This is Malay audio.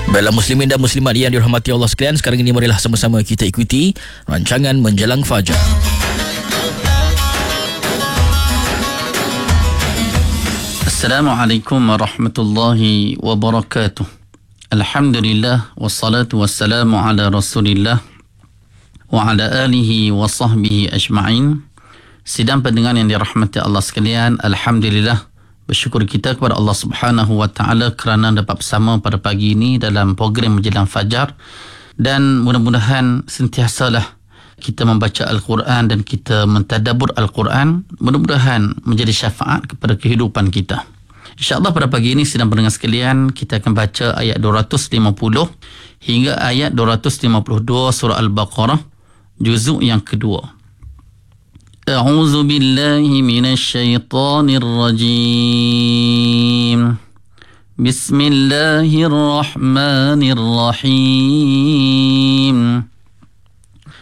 Baiklah muslimin dan muslimat yang dirahmati Allah sekalian, sekarang ini marilah sama-sama kita ikuti rancangan Menjelang Fajar. Assalamualaikum warahmatullahi wabarakatuh. Alhamdulillah wassalatu wassalamu ala Rasulillah wa ala alihi wa sahbihi ajma'in. Sidang pendengar yang dirahmati Allah sekalian, alhamdulillah, bersyukur kita kepada Allah Subhanahu wa taala kerana dapat bersama pada pagi ini dalam program Menjelang Fajar, dan mudah-mudahan sentiasalah kita membaca Al-Quran dan kita mentadabbur Al-Quran, mudah-mudahan menjadi syafaat kepada kehidupan kita. InsyaAllah pada pagi ini sidang pendengar sekalian, kita akan baca ayat 250 hingga ayat 252 surah Al-Baqarah, juzuk yang kedua. A'udzu billahi minasy syaithanir rajim. Bismillahirrahmanirrahim.